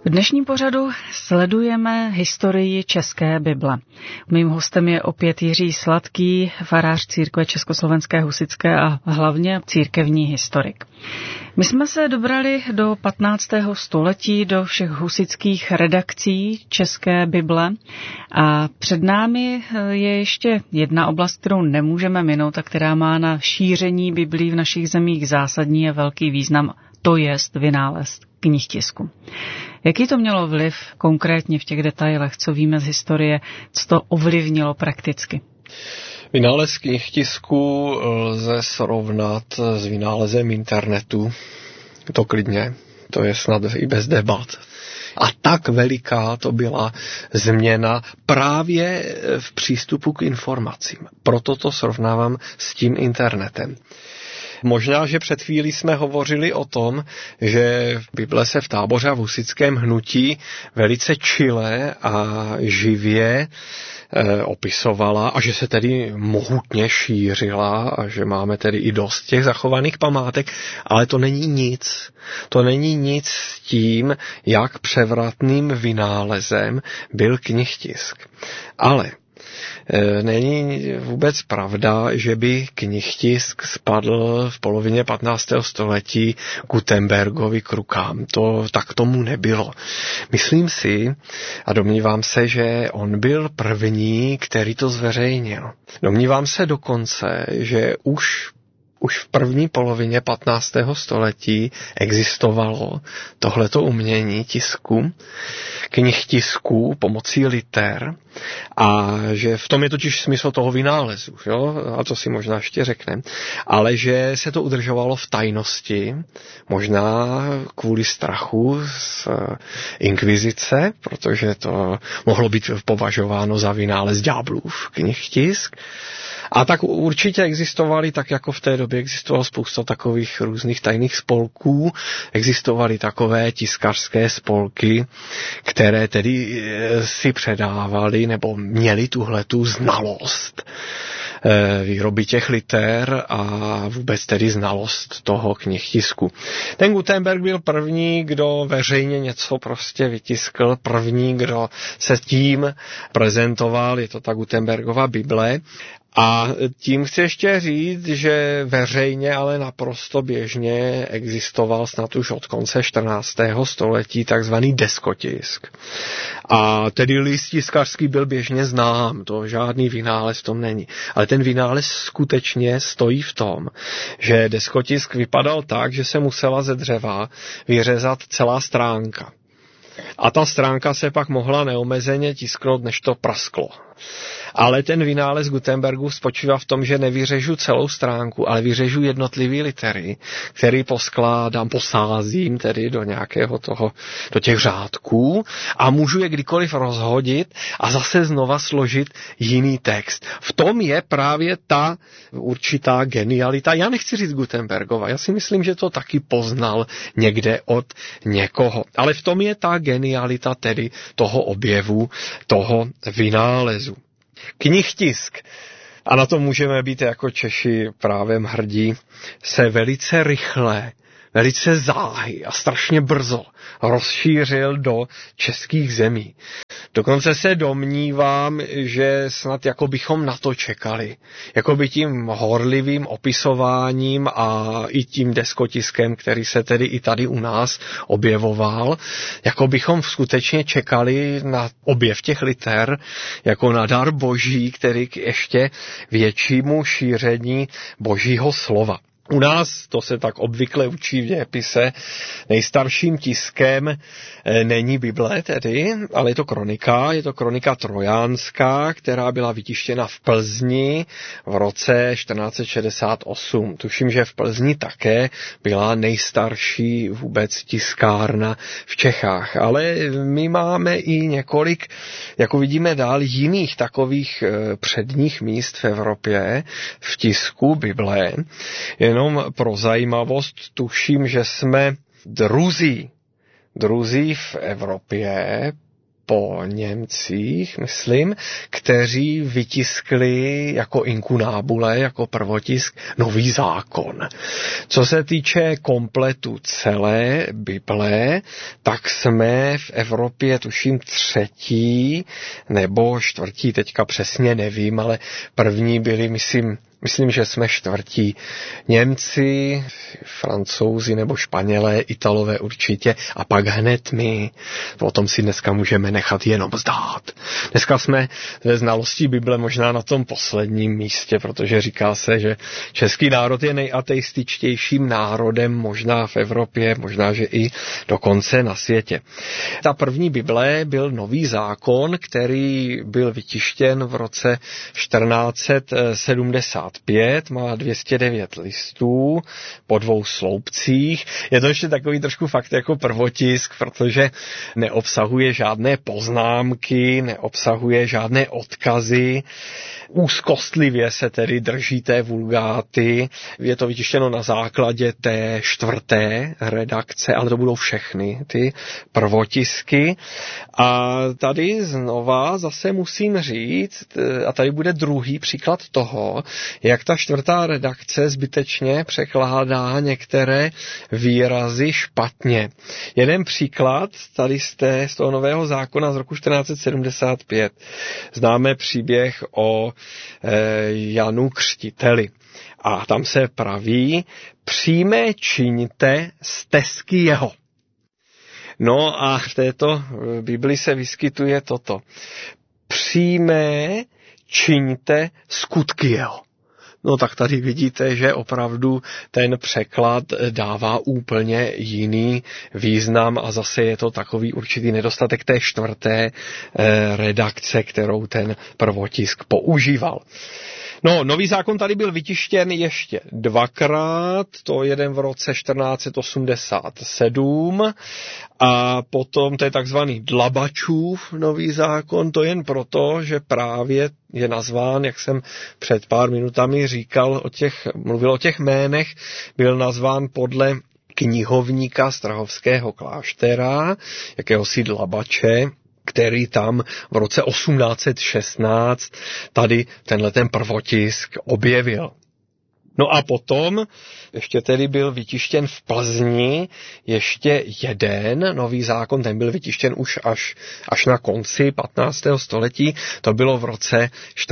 V dnešním pořadu sledujeme historii České Bible. Mým hostem je opět Jiří Sladký, farář církve Československé husitské a hlavně církevní historik. My jsme se dobrali do 15. století, do všech husitských redakcí České Bible a před námi je ještě jedna oblast, kterou nemůžeme minout a která má na šíření Biblí v našich zemích zásadní a velký význam, to jest vynález knihtisku. Jaký to mělo vliv konkrétně v těch detailech, co víme z historie, co to ovlivnilo prakticky? Vynález knihtisku lze srovnat s vynálezem internetu. To klidně, to je snad i bez debat. A tak veliká to byla změna právě v přístupu k informacím. Proto to srovnávám s tím internetem. Možná, že před chvílí jsme hovořili o tom, že Bible se v Táboře a v husitském hnutí velice čile a živě opisovala a že se tedy mohutně šířila a že máme tedy i dost těch zachovaných památek, ale to není nic. To není nic s tím, jak převratným vynálezem byl knihtisk. Ale není vůbec pravda, že by knihtisk spadl v polovině 15. století Gutenbergovi k rukám. Tak tomu nebylo. Myslím si a domnívám se, že on byl první, který to zveřejnil. Domnívám se dokonce, že už v první polovině 15. století existovalo tohleto umění tisku, knihtisku pomocí liter a že v tom je totiž smysl toho vynálezu, jo? A to si možná ještě řekneme, ale že se to udržovalo v tajnosti, možná kvůli strachu z inkvizice, protože to mohlo být považováno za vynález ďáblův knihtisk. A tak určitě existovaly, tak jako v té době existovalo spousta takových různých tajných spolků, existovaly takové tiskařské spolky, které tedy si předávaly nebo měly tuhletu znalost výroby těch liter a vůbec tedy znalost toho knihtisku. Ten Gutenberg byl první, kdo veřejně něco prostě vytiskl, první, kdo se tím prezentoval, je to ta Gutenbergova Bible. A tím chci ještě říct, že veřejně, ale naprosto běžně existoval snad už od konce 14. století takzvaný deskotisk. A tedy list tiskařský byl běžně znám, to žádný vynález v tom není. Ale ten vynález skutečně stojí v tom, že deskotisk vypadal tak, že se musela ze dřeva vyřezat celá stránka. A ta stránka se pak mohla neomezeně tisknout, než to prasklo. Ale ten vynález Gutenbergu spočívá v tom, že nevyřežu celou stránku, ale vyřežu jednotlivé litery, které posázím tedy do nějakého do těch řádků a můžu je kdykoliv rozhodit a zase znova složit jiný text. V tom je právě ta určitá genialita. Já nechci říct Gutenbergova, já si myslím, že to taky poznal někde od někoho. Ale v tom je ta genialita tedy toho objevu, toho vynálezu. Knihtisk, a na to můžeme být jako Češi právem hrdí, se velice rychle, velice záhy a strašně brzo rozšířil do českých zemí. Dokonce se domnívám, že snad jako bychom na to čekali. Jako by tím horlivým opisováním a i tím deskotiskem, který se tedy i tady u nás objevoval, jako bychom skutečně čekali na objev těch liter, jako na dar boží, který k ještě většímu šíření božího slova. U nás, to se tak obvykle učí v dějepise, nejstarším tiskem není Bible tedy, ale je to kronika trojánská, která byla vytištěna v Plzni v roce 1468. Tuším, že v Plzni také byla nejstarší vůbec tiskárna v Čechách, ale my máme i několik, jako vidíme dál, jiných takových předních míst v Evropě v tisku Bible. Jenom pro zajímavost tuším, že jsme druzí v Evropě po Němcích, myslím, kteří vytiskli jako inkunabule, jako prvotisk Nový zákon. Co se týče kompletu celé Bible, tak jsme v Evropě tuším 3. nebo 4., teďka přesně nevím, ale první byli, myslím, že jsme 4. Němci, Francouzi nebo Španělé, Italové určitě a pak hned my. O tom si dneska můžeme nechat jenom zdát. Dneska jsme ve znalostí Bible možná na tom posledním místě, protože říká se, že český národ je nejateističtějším národem možná v Evropě, možná, že i dokonce na světě. Ta první Bible byl Nový zákon, který byl vytištěn v roce 1475, má 209 listů po 2 sloupcích. Je to ještě takový trošku fakt jako prvotisk, protože neobsahuje žádné poznámky, neobsahuje žádné odkazy. Úzkostlivě se tedy drží té vulgáty. Je to vytištěno na základě té 4. redakce, ale to budou všechny ty prvotisky. A tady znova zase musím říct, a tady bude druhý příklad toho, jak ta 4. redakce zbytečně překládá některé výrazy špatně. Jeden příklad tady z toho Nového zákona z roku 1475. Známe příběh o Janu Křtiteli. A tam se praví, přímé čiňte stezky jeho. No a v této Bibli se vyskytuje toto. Přímé čiňte skutky jeho. No tak tady vidíte, že opravdu ten překlad dává úplně jiný význam a zase je to takový určitý nedostatek té 4. redakce, kterou ten prvotisk používal. No, Nový zákon tady byl vytištěn ještě 2krát, to jeden v roce 1487 a potom to je takzvaný Dlabačův Nový zákon, to jen proto, že právě je nazván, jak jsem před pár minutami mluvil o těch jménech, byl nazván podle knihovníka Strahovského kláštera, jakéhosi Dlabače, který tam v roce 1816 tady ten prvotisk objevil. No a potom ještě tedy byl vytištěn v Plzni ještě jeden Nový zákon, ten byl vytištěn už až na konci 15. století, to bylo v roce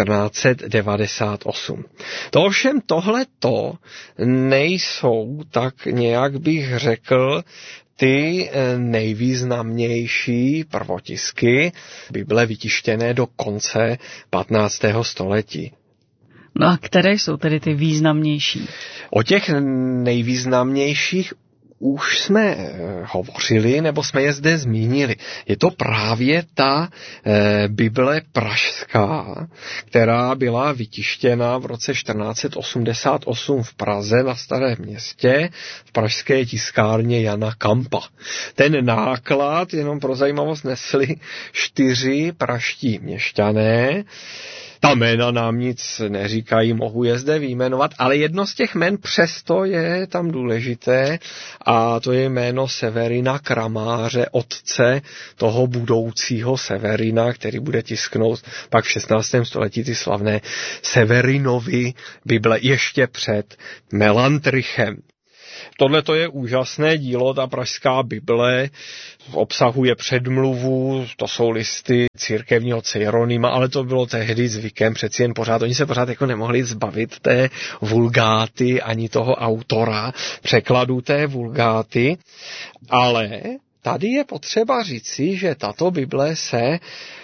1498. To ovšem tohleto nejsou, tak nějak bych řekl, ty nejvýznamnější prvotisky Bible vytištěné do konce 15. století. No a které jsou tedy ty významnější? O těch nejvýznamnějších už jsme hovořili, nebo jsme je zde zmínili. Je to právě ta Bible pražská, která byla vytištěna v roce 1488 v Praze na Starém Městě v pražské tiskárně Jana Kampa. Ten náklad, jenom pro zajímavost, nesli 4 pražští měšťané. Ta jména nám nic neříkají, mohu je zde vyjmenovat, ale jedno z těch jmen přesto je tam důležité a to je jméno Severina Kramáře, otce toho budoucího Severina, který bude tisknout pak v 16. století ty slavné Severinovy Bible ještě před Melantrichem. Tohle to je úžasné dílo, ta pražská Bible obsahuje předmluvu, to jsou listy církevního Cejronima, ale to bylo tehdy zvykem, přeci jen oni se pořád jako nemohli zbavit té vulgáty ani toho autora překladu té vulgáty, ale tady je potřeba říci, že tato Bible se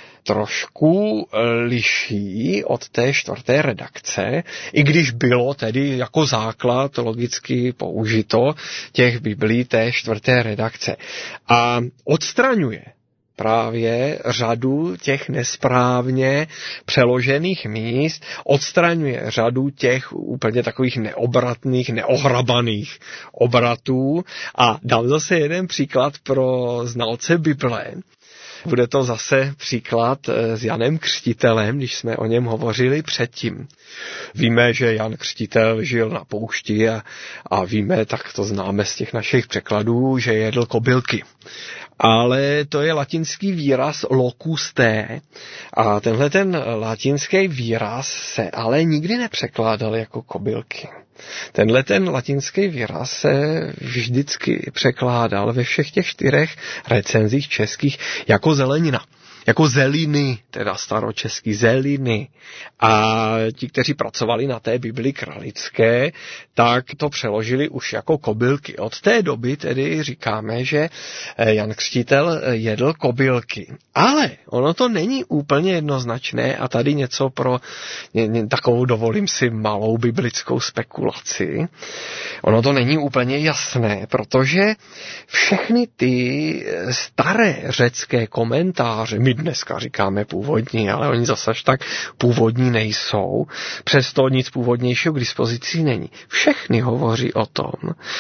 trošku liší od té 4. redakce, i když bylo tedy jako základ logicky použito těch biblí té 4. redakce. A odstraňuje právě řadu těch nesprávně přeložených míst, odstraňuje řadu těch úplně takových neobratných, neohrabaných obratů a dám zase jeden příklad pro znalce Bible. Bude to zase příklad s Janem Křtitelem, když jsme o něm hovořili předtím. Víme, že Jan Křtitel žil na poušti a víme, tak to známe z těch našich překladů, že jedl kobylky. ale to je latinský výraz locus te. A tenhle ten latinský výraz se ale nikdy nepřekládal jako kobylky. Tenhle ten latinský výraz se vždycky překládal ve všech těch 4 recenzích českých jako zelenina. Jako zeliny, teda staročeský zeliny. A ti, kteří pracovali na té Bibli kralické, tak to přeložili už jako kobylky. Od té doby tedy říkáme, že Jan Křtitel jedl kobylky. Ale ono to není úplně jednoznačné a tady něco pro takovou, dovolím si, malou biblickou spekulaci. Ono to není úplně jasné, protože všechny ty staré řecké komentáře, my dneska říkáme původní, ale oni zase až tak původní nejsou, přesto nic původnějšího k dispozici není. Všechny hovoří o tom,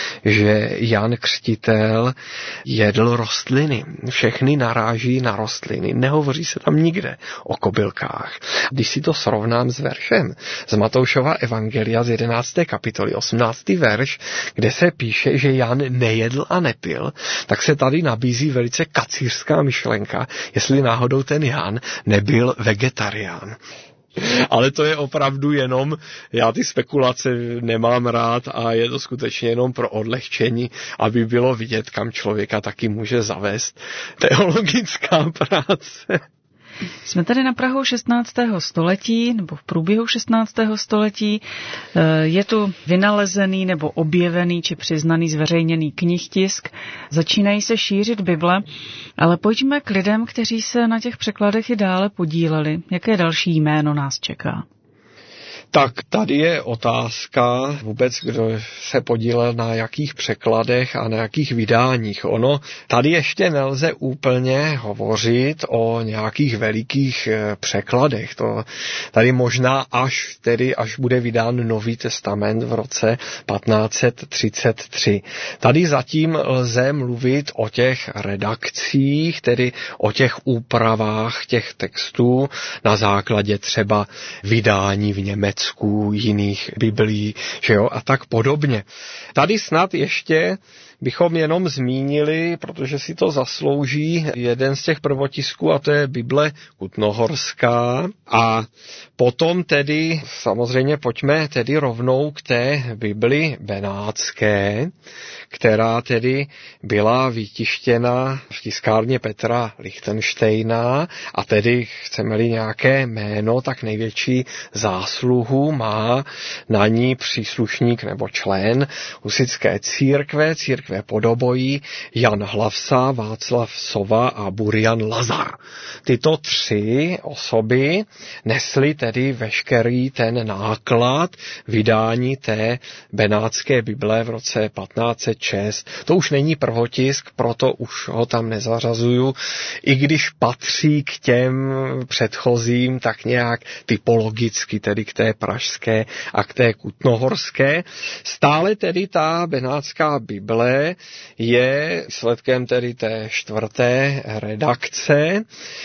že Jan Křtitel jedl rostliny. Všechny naráží na rostliny. Nehovoří se tam nikde o kobylkách. Když si to srovnám s veršem z Matoušova evangelia z 11. kapitoly, 18. verš, kde se píše, že Jan nejedl a nepil, tak se tady nabízí velice kacířská myšlenka, jestli náhodou ten Jan nebyl vegetarián. Ale to je opravdu jenom, já ty spekulace nemám rád a je to skutečně jenom pro odlehčení, aby bylo vidět, kam člověka taky může zavést teologická práce. Jsme tady na prahu 16. století, nebo v průběhu 16. století. Je tu vynalezený nebo objevený či přiznaný zveřejněný knihtisk. Začínají se šířit Bible, ale pojďme k lidem, kteří se na těch překladech i dále podíleli. Jaké další jméno nás čeká? Tak tady je otázka vůbec, kdo se podílel na jakých překladech a na jakých vydáních. Ono tady ještě nelze úplně hovořit o nějakých velikých překladech. To tady možná až bude vydán Nový testament v roce 1533. Tady zatím lze mluvit o těch redakcích, tedy o těch úpravách těch textů na základě třeba vydání v Německu, jiných biblií, že jo, a tak podobně. Tady snad ještě bychom jenom zmínili, protože si to zaslouží, jeden z těch prvotisků, a to je Bible Kutnohorská. A potom tedy, samozřejmě pojďme tedy rovnou k té Bibli Benátské, která tedy byla vytištěna v tiskárně Petra Lichtenštejna a tedy chceme-li nějaké jméno, tak největší zásluhu má na ní příslušník nebo člen husitské církve Podobojí, Jan Hlavsa, Václav Sova a Burian Lazar. Tyto 3 osoby nesly tedy veškerý ten náklad vydání té benátské Bible v roce 1506. To už není prvotisk, proto už ho tam nezařazuju, i když patří k těm předchozím tak nějak typologicky, tedy k té pražské a k té kutnohorské. Stále tedy ta benátská Bible je sledkem tedy té 4. redakce,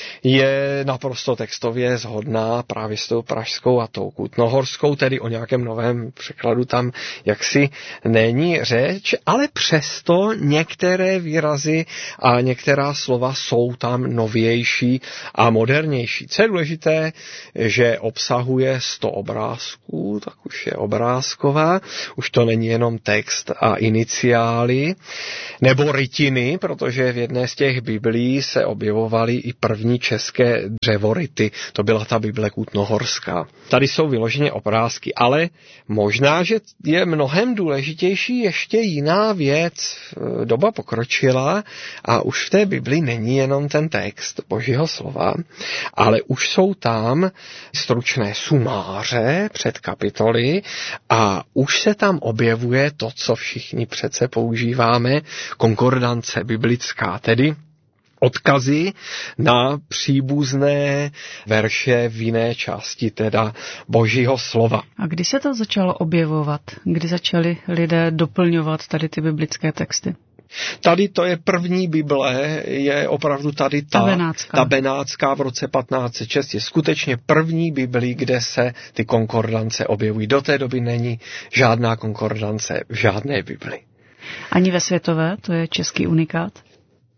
je naprosto textově shodná právě s tou pražskou a tou kutnohorskou, tedy o nějakém novém překladu tam jaksi není řeč, ale přesto některé výrazy a některá slova jsou tam novější a modernější. Co je důležité, že obsahuje 100 obrázků, tak už je obrázková, už to není jenom text a iniciály, nebo rytiny, protože v jedné z těch biblií se objevovaly i první české dřevoryty. To byla ta Bible Kutnohorská. Tady jsou vyloženě obrázky, ale možná, že je mnohem důležitější ještě jiná věc. Doba pokročila a už v té Bibli není jenom ten text Božího slova, ale už jsou tam stručné sumáře před kapitoly a už se tam objevuje to, co všichni přece používáme, konkordance biblická, tedy odkazy na příbuzné verše v jiné části, teda Božího slova. A kdy se to začalo objevovat? Kdy začali lidé doplňovat tady ty biblické texty? Tady to je první Bible, je opravdu tady ta benátská v roce 1506, je skutečně první Biblii, kde se ty konkordance objevují. Do té doby není žádná konkordance v žádné Bibli. Ani ve světové, to je český unikát?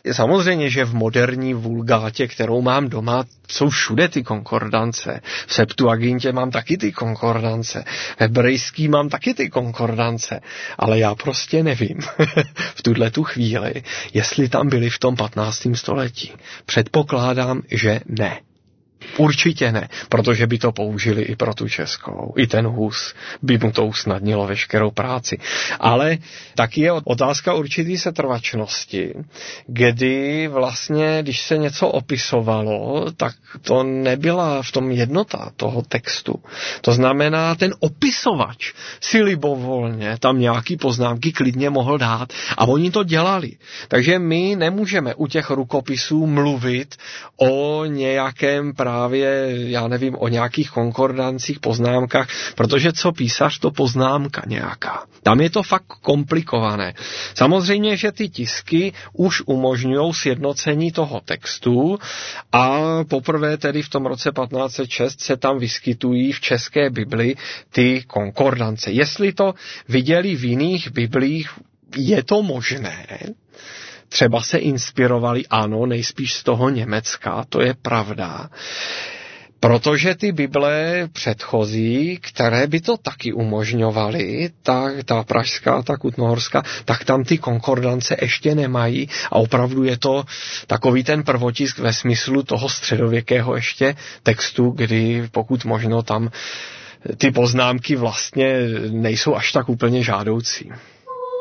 Samozřejmě, že v moderní vulgátě, kterou mám doma, jsou všude ty konkordance. V Septuagintě mám taky ty konkordance. V hebrejský mám taky ty konkordance. Ale já prostě nevím v tuhletu chvíli, jestli tam byly v tom 15. století. Předpokládám, že ne. Určitě ne, protože by to použili i pro tu českou. I ten Hus by mu to usnadnilo veškerou práci. Ale taky je otázka určitý setrvačnosti, kdy vlastně, když se něco opisovalo, tak to nebyla v tom jednota toho textu. To znamená, ten opisovač si libovolně tam nějaký poznámky klidně mohl dát a oni to dělali. Takže my nemůžeme u těch rukopisů mluvit o nějakém právě, já nevím, o nějakých konkordancích, poznámkách, protože co písař, to poznámka nějaká. Tam je to fakt komplikované. Samozřejmě, že ty tisky už umožňují sjednocení toho textu a poprvé tedy v tom roce 1506 se tam vyskytují v české Bibli ty konkordance. Jestli to viděli v jiných Biblích, je to možné. Třeba se inspirovali, ano, nejspíš z toho Německa, to je pravda. Protože ty Bible předchozí, které by to taky umožňovaly, tak ta pražská, ta kutnohorská, tak tam ty konkordance ještě nemají a opravdu je to takový ten prvotisk ve smyslu toho středověkého ještě textu, kdy pokud možno tam ty poznámky vlastně nejsou až tak úplně žádoucí.